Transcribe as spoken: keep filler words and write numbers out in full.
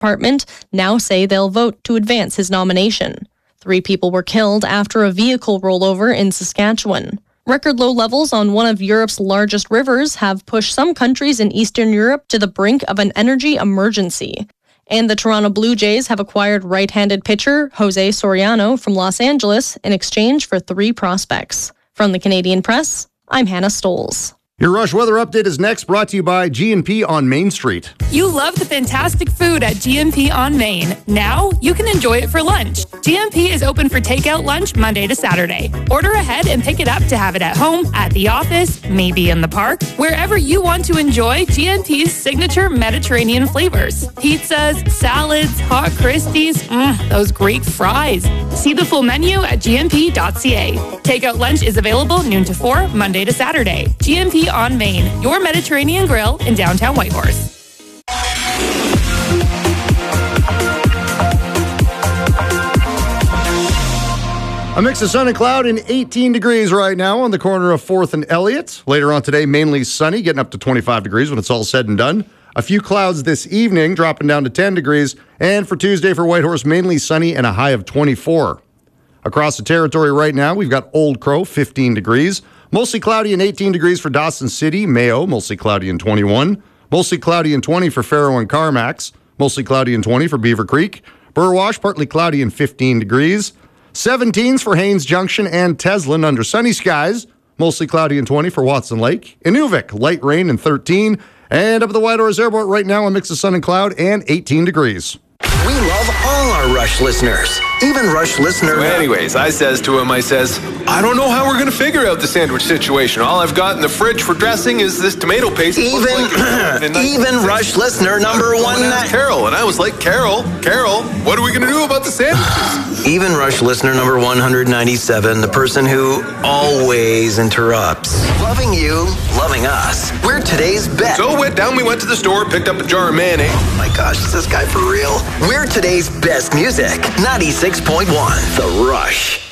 Department now say they'll vote to advance his nomination. Three people were killed after a vehicle rollover in Saskatchewan. Record low levels on one of Europe's largest rivers have pushed some countries in Eastern Europe to the brink of an energy emergency. And the Toronto Blue Jays have acquired right-handed pitcher Jose Soriano from Los Angeles in exchange for three prospects. From the Canadian Press, I'm Hannah Stoles. Your Rush Weather Update is next, brought to you by G and P on Main Street. You love the fantastic food at G and P on Main. Now you can enjoy it for lunch. G and P is open for takeout lunch Monday to Saturday. Order ahead and pick it up to have it at home, at the office, maybe in the park. Wherever you want to enjoy G and P's signature Mediterranean flavors. Pizzas, salads, hot Christies, mm, those Greek fries. See the full menu at g n p dot c a. Takeout lunch is available noon to four, Monday to Saturday. G and P on Main, your Mediterranean grill in downtown Whitehorse. A mix of sun and cloud and eighteen degrees right now on the corner of fourth and Elliott. Later on today, mainly sunny, getting up to twenty-five degrees when it's all said and done. A few clouds this evening, dropping down to ten degrees. And for Tuesday for Whitehorse, mainly sunny and a high of twenty-four. Across the territory right now, we've got Old Crow, fifteen degrees. Mostly cloudy and eighteen degrees for Dawson City. Mayo, mostly cloudy and twenty-one. Mostly cloudy and twenty for Faro and Carmax. Mostly cloudy and twenty for Beaver Creek. Burwash, partly cloudy and fifteen degrees. seventeens for Haynes Junction and Teslin under sunny skies. Mostly cloudy and twenty for Watson Lake. Inuvik, light rain and thirteen. And up at the Whitehorse Airport right now, a mix of sun and cloud and eighteen degrees. We love all our Rush listeners. Even Rush listener... So anyways, I says to him, I says, I don't know how we're going to figure out the sandwich situation. All I've got in the fridge for dressing is this tomato paste. Even, like even Rush listener number one... Carol, and I was like, Carol, Carol, what are we going to do about the sandwiches? Even Rush listener number one hundred ninety-seven, the person who always interrupts. Loving you, loving us. We're today's best. So went down, we went to the store, picked up a jar of mayonnaise. Oh my gosh, is this guy for real? We're today's best music. ninety-six point one, The Rush.